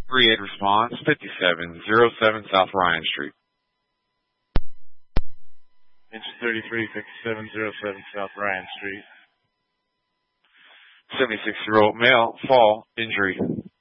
3-8 response, 5707 South Ryan Street. Engine 33, 5707 South Ryan Street. 76-year-old male, fall, injury.